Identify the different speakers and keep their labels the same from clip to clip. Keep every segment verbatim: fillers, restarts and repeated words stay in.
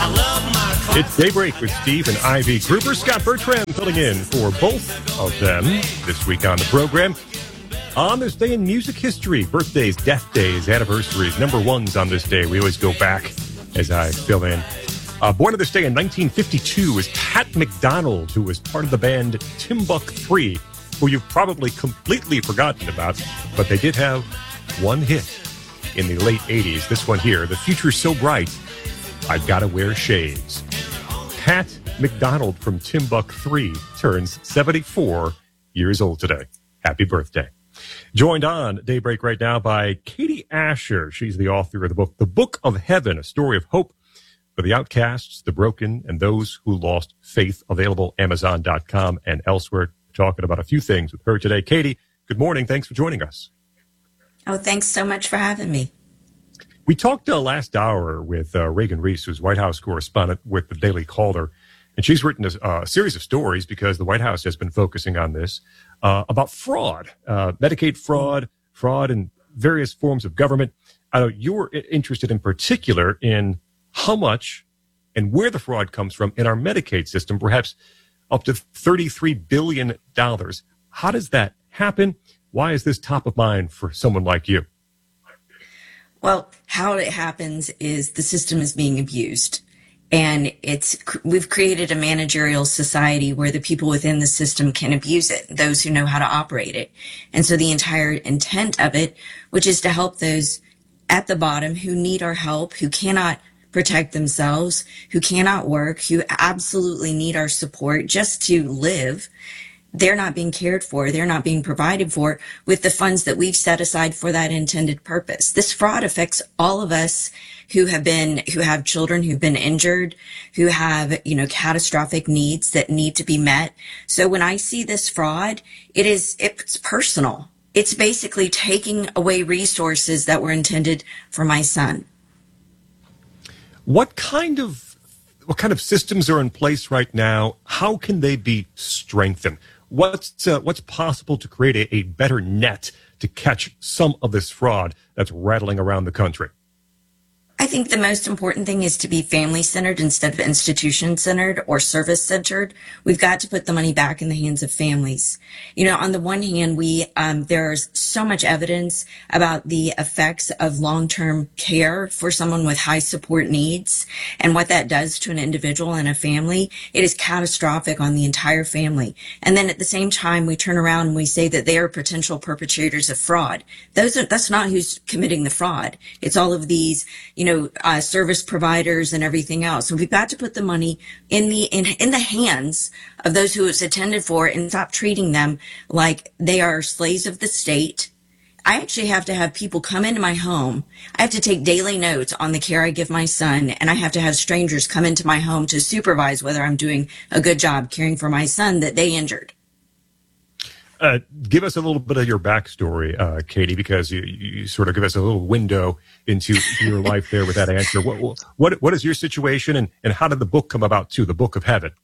Speaker 1: It's Daybreak with Steve and Ivy Gruber. Scott Bertram filling in for both of them this week on the program. On this day in music history, birthdays, death days, anniversaries, number ones on this day. We always go back as I fill in. Uh, born on this day in nineteen fifty-two is Pat McDonald, who was part of the band Timbuk three, who you've probably completely forgotten about, but they did have one hit in the late eighties. This one here, The Future's So Bright, I've Gotta Wear Shades. Pat McDonald from Timbuk three turns seventy-four years old today. Happy birthday. Joined on Daybreak right now by Katie Asher. She's the author of the book, The Book of Heaven, A Story of Hope for the Outcasts, the Broken, and Those Who Lost Faith. Available Amazon dot com and elsewhere. Talking about a few things with her today. Katie, good morning. Thanks for joining us.
Speaker 2: Oh, thanks so much for having me.
Speaker 1: We talked uh, last hour with uh, Reagan Reese, who's White House correspondent with the Daily Caller, and she's written a, uh, a series of stories because the White House has been focusing on this, uh, about fraud, uh, Medicaid fraud, fraud in various forms of government. I know you're interested in particular in how much and where the fraud comes from in our Medicaid system, perhaps up to thirty-three billion dollars. How does that happen? Why is this top of mind for someone like you?
Speaker 2: Well, how it happens is the system is being abused. And it's we've created a managerial society where the people within the system can abuse it, those who know how to operate it. And so the entire intent of it, which is to help those at the bottom who need our help, who cannot protect themselves, who cannot work, who absolutely need our support just to live, they're not being cared for. They're not being provided for with the funds that we've set aside for that intended purpose. This fraud affects all of us who have been, who have children who've been injured, who have, you know, catastrophic needs that need to be met. So when I see this fraud, it is, it's personal. It's basically taking away resources that were intended for my son.
Speaker 1: What kind of what kind of systems are in place right now? How can they be strengthened? What's uh, what's possible to create a, a better net to catch some of this fraud that's rattling around the country?
Speaker 2: I think the most important thing is to be family-centered instead of institution-centered or service-centered. We've got to put the money back in the hands of families. You know, on the one hand, we um, there's so much evidence about the effects of long-term care for someone with high support needs and what that does to an individual and a family. It is catastrophic on the entire family. And then at the same time, we turn around and we say that they are potential perpetrators of fraud. Those are, that's not who's committing the fraud. It's all of these, you know, uh, service providers and everything else. So we've got to put the money in the in, in the hands of those who it's intended for and stop treating them like they are slaves of the state. I actually have to have people come into my home. I have to take daily notes on the care I give my son, and I have to have strangers come into my home to supervise whether I'm doing a good job caring for my son that they injured.
Speaker 1: Uh, give us a little bit of your backstory, uh, Katie, because you, you sort of give us a little window into your life there with that answer. What, what, what is your situation, and, and how did the book come about, too, The Book of Heaven?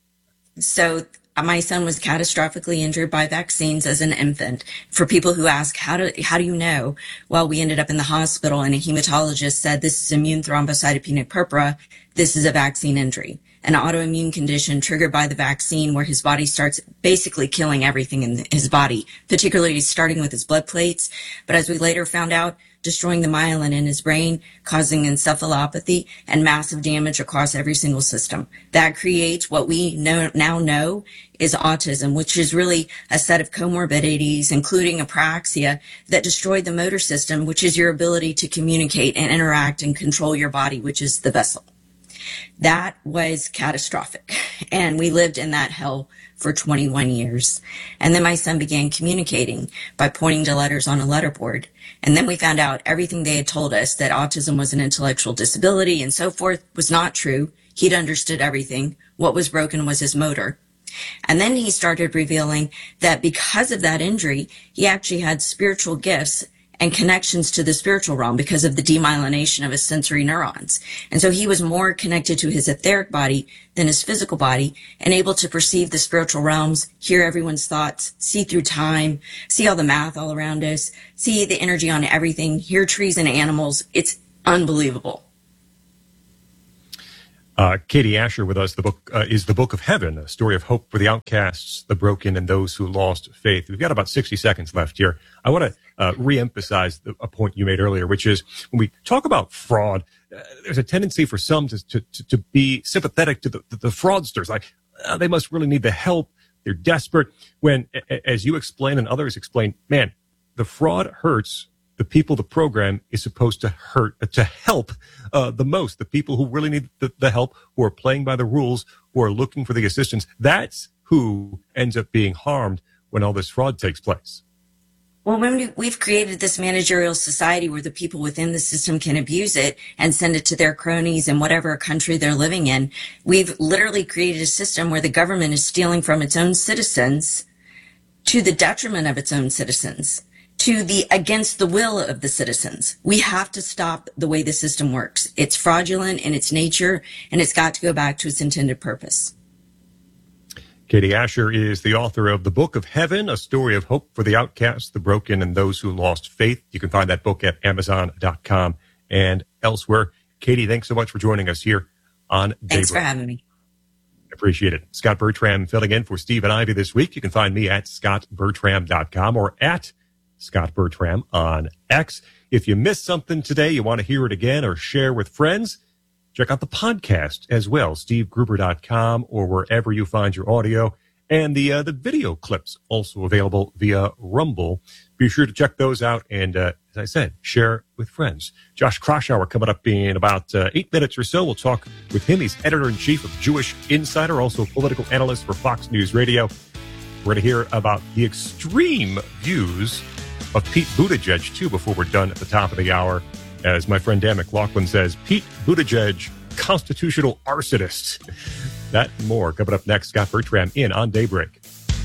Speaker 2: So my son was catastrophically injured by vaccines as an infant. For people who ask, how do, how do you know? Well, we ended up in the hospital, and a hematologist said, this is immune thrombocytopenic purpura. This is a vaccine injury, an autoimmune condition triggered by the vaccine where his body starts basically killing everything in his body, particularly starting with his blood plates. But as we later found out, destroying the myelin in his brain, causing encephalopathy and massive damage across every single system. That creates what we know, now know is autism, which is really a set of comorbidities, including apraxia, that destroyed the motor system, which is your ability to communicate and interact and control your body, which is the vessel. That was catastrophic. And we lived in that hell for twenty-one years. And then my son began communicating by pointing to letters on a letterboard. And then we found out everything they had told us, that autism was an intellectual disability and so forth, was not true. He'd understood everything. What was broken was his motor. And then he started revealing that because of that injury, he actually had spiritual gifts and connections to the spiritual realm because of the demyelination of his sensory neurons. And so he was more connected to his etheric body than his physical body, and able to perceive the spiritual realms, hear everyone's thoughts, see through time, see all the math all around us, see the energy on everything, hear trees and animals. It's unbelievable.
Speaker 1: Uh, Katie Asher with us. The book uh, is The Book of Heaven, a story of hope for the outcasts, the broken, and those who lost faith. We've got about sixty seconds left here. I want to uh, reemphasize the, a point you made earlier, which is when we talk about fraud, uh, there's a tendency for some to, to, to be sympathetic to the, the, the fraudsters. Like, uh, they must really need the help. They're desperate. When, a, as you explain and others explain, man, the fraud hurts the people the program is supposed to hurt, to help uh, the most, the people who really need the, the help, who are playing by the rules, who are looking for the assistance. That's who ends up being harmed when all this fraud takes place.
Speaker 2: Well, when we, we've created this managerial society where the people within the system can abuse it and send it to their cronies in whatever country they're living in, we've literally created a system where the government is stealing from its own citizens to the detriment of its own citizens, to the against the will of the citizens. We have to stop the way the system works. It's fraudulent in its nature, and it's got to go back to its intended purpose.
Speaker 1: Katie Asher is the author of The Book of Heaven, a story of hope for the outcasts, the broken, and those who lost faith. You can find that book at amazon dot com and elsewhere. Katie, thanks so much for joining us here on Daybreak.
Speaker 2: Thanks for having me.
Speaker 1: Appreciate it. Scott Bertram filling in for Stephen Ivy this week. You can find me at scott bertram dot com or at Scott Bertram on X. If you missed something today, you want to hear it again or share with friends, check out the podcast as well, steve gruber dot com or wherever you find your audio. And the uh, the video clips also available via Rumble. Be sure to check those out and, uh, as I said, share with friends. Josh Kraushaar coming up in about uh, eight minutes or so. We'll talk with him. He's editor-in-chief of Jewish Insider, also political analyst for Fox News Radio. We're going to hear about the extreme views of Pete Buttigieg, too, before we're done at the top of the hour. As my friend Dan McLaughlin says, Pete Buttigieg, constitutional arsonist. That and more coming up next. Scott Bertram in on Daybreak.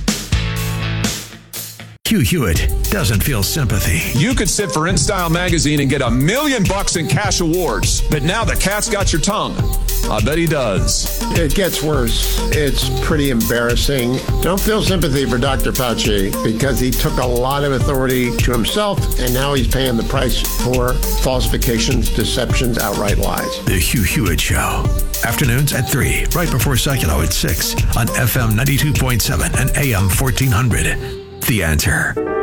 Speaker 3: Hugh Hewitt doesn't feel sympathy.
Speaker 4: You could sit for InStyle magazine and get a million bucks in cash awards, but now the cat's got your tongue. I bet he does.
Speaker 5: It gets worse. It's pretty embarrassing. Don't feel sympathy for Doctor Fauci because he took a lot of authority to himself, and now he's paying the price for falsifications, deceptions, outright lies.
Speaker 3: The Hugh Hewitt Show. Afternoons at three, right before Secular at six on F M ninety-two point seven and A M fourteen hundred. The Answer.